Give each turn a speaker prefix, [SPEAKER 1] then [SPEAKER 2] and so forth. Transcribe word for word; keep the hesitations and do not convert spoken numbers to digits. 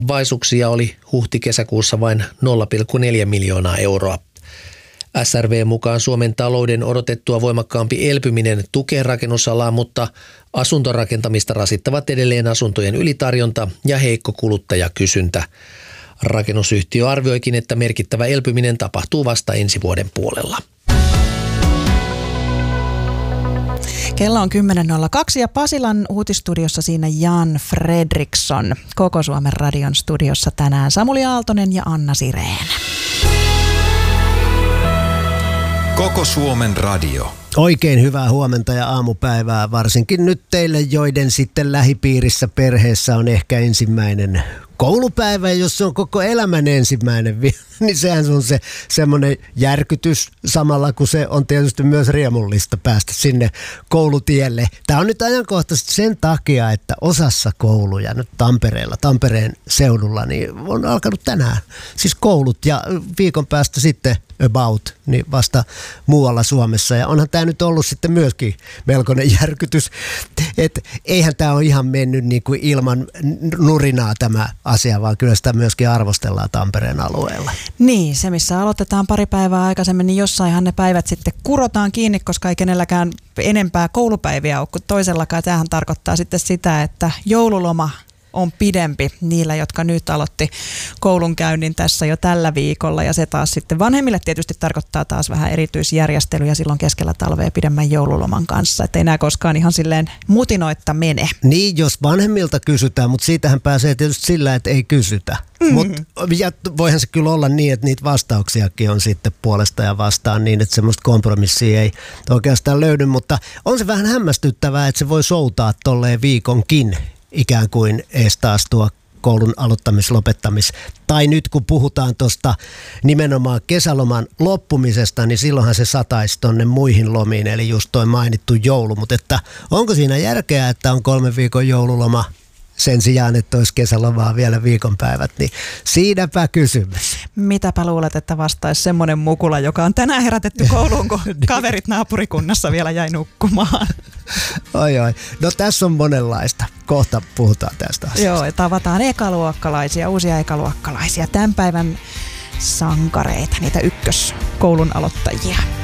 [SPEAKER 1] Vaisuuksia oli huhti-kesäkuussa vain nolla pilkku neljä miljoonaa euroa. S R V mukaan Suomen talouden odotettua voimakkaampi elpyminen tukee rakennusalaa, mutta asuntorakentamista rasittavat edelleen asuntojen ylitarjonta ja heikko kuluttajakysyntä. Rakennusyhtiö arvioikin, että merkittävä elpyminen tapahtuu vasta ensi vuoden puolella.
[SPEAKER 2] Kello on kymmenen nolla kaksi ja Pasilan uutistudiossa siinä Jan Fredriksson. Koko Suomen radion studiossa tänään Samuli Aaltonen ja Anna Sireen.
[SPEAKER 3] Koko Suomen radio.
[SPEAKER 4] Oikein hyvää huomenta ja aamupäivää, varsinkin nyt teille, joiden sitten lähipiirissä perheessä on ehkä ensimmäinen koulupäivä, jos se on koko elämän ensimmäinen vielä, niin sehän on se semmoinen järkytys samalla, kun se on tietysti myös riemullista päästä sinne koulutielle. Tämä on nyt ajankohtaisesti sen takia, että osassa kouluja nyt Tampereella, Tampereen seudulla, niin on alkanut tänään siis koulut ja viikon päästä sitten about, niin vasta muualla Suomessa. Ja onhan tämä nyt ollut sitten myöskin melkoinen järkytys, että eihän tämä ole ihan mennyt niin kuin ilman nurinaa tämä asia, vaan kyllä sitä myöskin arvostellaan Tampereen alueella.
[SPEAKER 2] Niin, se missä aloitetaan pari päivää aikaisemmin, niin jossainhan ne päivät sitten kurotaan kiinni, koska ei kenelläkään enempää koulupäiviä ole kuin toisellakaan. Tämähän tarkoittaa sitten sitä, että joululoma on pidempi niillä, jotka nyt aloitti koulunkäynnin tässä jo tällä viikolla. Ja se taas sitten vanhemmille tietysti tarkoittaa taas vähän erityisjärjestelyjä silloin keskellä talvea pidemmän joululoman kanssa. Että ei nämä koskaan ihan silleen mutinoitta mene.
[SPEAKER 4] Niin, jos vanhemmilta kysytään, mutta siitähän pääsee tietysti sillä, että ei kysytä. Mm-hmm. Mutta voihan se kyllä olla niin, että niitä vastauksiakin on sitten puolesta ja vastaan niin, että semmoista kompromissia ei oikeastaan löydy. Mutta on se vähän hämmästyttävää, että se voi soutaa tolleen viikonkin ikään kuin ees taas tuo koulun aloittamis, lopettamis. Tai nyt kun puhutaan tuosta nimenomaan kesäloman loppumisesta, niin silloinhan se sataisi tonne muihin lomiin, eli just toi mainittu joulu. Mutta että onko siinä järkeä, että on kolmen viikon joululoma sen sijaan, että olisi kesälomaa vielä viikonpäivät, niin siinäpä kysymys.
[SPEAKER 2] Mitäpä luulet, että vastaisi semmoinen mukula, joka on tänään herätetty kouluun, kun kaverit naapurikunnassa vielä jäi nukkumaan.
[SPEAKER 4] Oi oi. No tässä on monenlaista. Kohta puhutaan tästä asiasta.
[SPEAKER 2] Joo, ja tavataan ekaluokkalaisia, uusia ekaluokkalaisia, tämän päivän sankareita, niitä ykköskoulun aloittajia.